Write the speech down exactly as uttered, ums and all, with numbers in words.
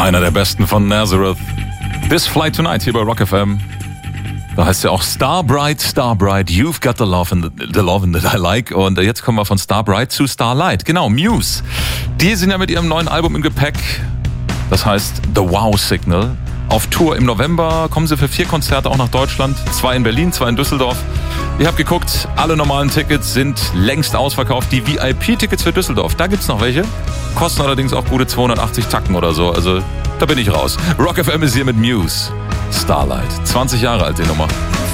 Einer der besten von Nazareth. This Flight Tonight hier bei Rock F M. Da heißt ja auch Starbright, Starbright, you've got the love, in the, the love that I like. Und jetzt kommen wir von Starbright zu Starlight. Genau, Muse. Die sind ja mit ihrem neuen Album im Gepäck. Das heißt The Wow Signal. Auf Tour im November kommen sie für vier Konzerte auch nach Deutschland. Zwei in Berlin, zwei in Düsseldorf. Ich habe geguckt, alle normalen Tickets sind längst ausverkauft. Die V I P-Tickets für Düsseldorf, da gibt's noch welche. Kosten allerdings auch gute zweihundertachtzig Tacken oder so. Also da bin ich raus. Rock F M ist hier mit Muse. Starlight. zwanzig Jahre alt die Nummer.